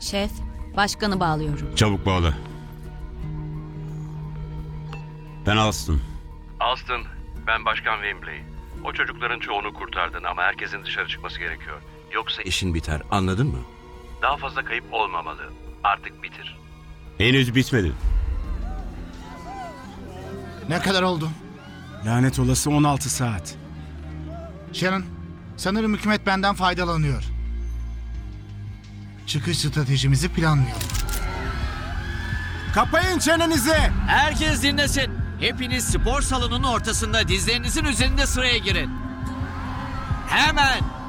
Şef, başkanı bağlıyorum. Çabuk bağla. Ben Alston. Alston, ben Başkan Wembley. O çocukların çoğunu kurtardın ama herkesin dışarı çıkması gerekiyor. Yoksa işin biter, anladın mı? Daha fazla kayıp olmamalı. Artık bitir. Henüz bitmedi. Ne kadar oldu? Lanet olası 16 saat. Sharon, sanırım hükümet benden faydalanıyor. Çıkış stratejimizi planlıyor. Kapayın çenenizi! Herkes dinlesin. Hepiniz spor salonunun ortasında dizlerinizin üzerinde sıraya girin. Hemen.